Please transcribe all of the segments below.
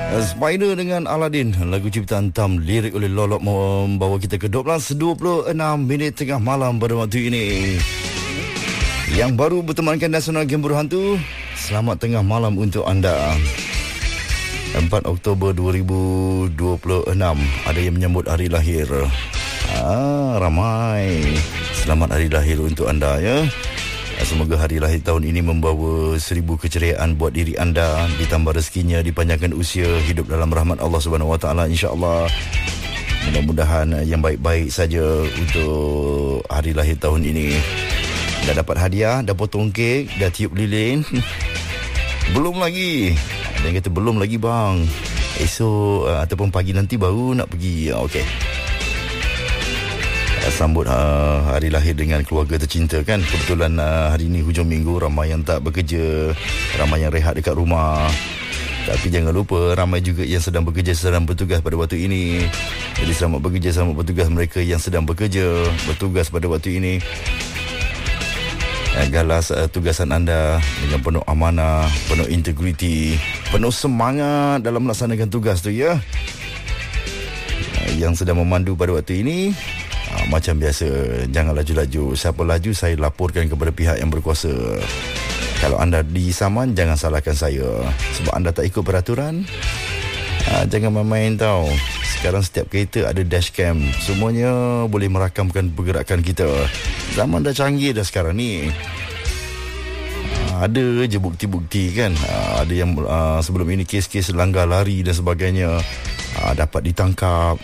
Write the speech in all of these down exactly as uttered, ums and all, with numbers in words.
Spider dengan Aladdin, lagu ciptaan Tam, lirik oleh Lolok, membawa kita ke dua belas dua puluh enam minit tengah malam pada waktu ini. Yang baru bertemankan Nasional Game Berhantu, selamat tengah malam untuk anda. empat Oktober dua ribu dua puluh enam, ada yang menyambut hari lahir. Ah, ramai. Selamat hari lahir untuk anda ya. Semoga hari lahir tahun ini membawa seribu keceriaan buat diri anda, ditambah rezekinya, dipanjangkan usia, hidup dalam rahmat Allah Subhanahu Wa Taala insya-Allah. Mudah-mudahan yang baik-baik saja untuk hari lahir tahun ini. Dah dapat hadiah, dah potong kek, dah tiup lilin? Belum lagi. Ada yang kata belum lagi bang. Esok uh, ataupun pagi nanti baru nak pergi. Okey. Sambut uh, hari lahir dengan keluarga tercinta kan. Kebetulan uh, hari ini hujung minggu, ramai yang tak bekerja, ramai yang rehat dekat rumah. Tapi jangan lupa, ramai juga yang sedang bekerja, sedang bertugas pada waktu ini. Jadi selamat bekerja, selamat bertugas mereka yang sedang bekerja, bertugas pada waktu ini. uh, Galas uh, tugasan anda dengan penuh amanah, penuh integriti, penuh semangat dalam melaksanakan tugas tu ya. uh, Yang sedang memandu pada waktu ini, Ha, macam biasa, jangan laju-laju. Siapa laju, saya laporkan kepada pihak yang berkuasa. Kalau anda disaman, jangan salahkan saya. Sebab anda tak ikut peraturan. ha, Jangan main-main tau. Sekarang setiap kereta ada dashcam. Semuanya boleh merakamkan pergerakan kita. Zaman dah canggih dah sekarang ni. ha, Ada je bukti-bukti kan. ha, Ada yang uh, sebelum ini kes-kes langgar lari dan sebagainya, ha, dapat ditangkap.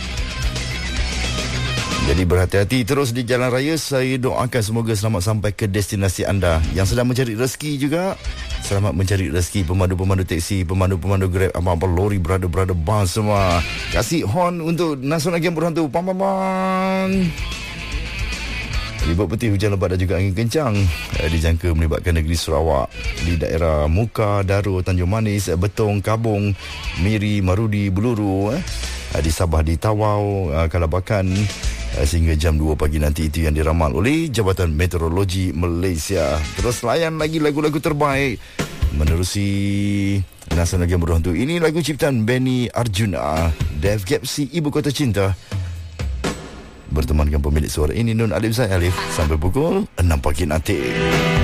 Jadi berhati-hati terus di jalan raya. Saya doakan semoga selamat sampai ke destinasi anda. Yang sedang mencari rezeki juga, selamat mencari rezeki. Pemandu-pemandu teksi, pemandu-pemandu Grab, apa-apa lori, brother-brother bus semua, kasih horn untuk Nasional Game Berhantu. Pam pam pam. Ribut putih, hujan lebat dan juga angin kencang eh, dijangka melibatkan negeri Sarawak di daerah Muka, Daro, Tanjung Manis, Betong, Kabung, Miri, Marudi, Beluru, eh, di Sabah, di Tawau, eh, Kalabakan, sehingga jam dua pagi nanti. Itu yang diramal oleh Jabatan Meteorologi Malaysia. Terus layan lagi lagu-lagu terbaik menerusi Nasional Game Berhantu. Ini lagu ciptaan Benny Arjuna, Dev Gapsi, Ibu Kota Cinta, bertemankan pemilik suara ini Nun Alif Zaid Alif sampai pukul enam pagi nanti.